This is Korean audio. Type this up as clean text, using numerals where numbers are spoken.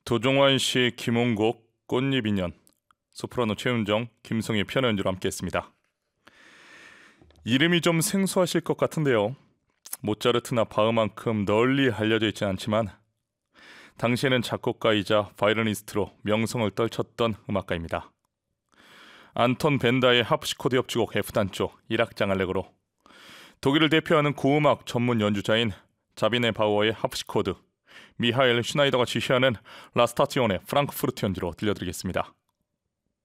도종환 씨, 김홍국, 꽃잎 인연, 소프라노 최은정, 김성희 피아노 연주로 함께했습니다. 이름이 좀 생소하실 것 같은데요. 모차르트나 바흐만큼 널리 알려져 있진 않지만 당시에는 작곡가이자 바이올리니스트로 명성을 떨쳤던 음악가입니다. 안톤 벤다의 하프시코드 협주곡 F단조 1악장 알레그로, 독일을 대표하는 고음악 전문 연주자인 자비네 바우어의 하프시코드, 미하엘 슈나이더가 지휘하는 라스타티온의 프랑크푸르트 연주로 들려드리겠습니다.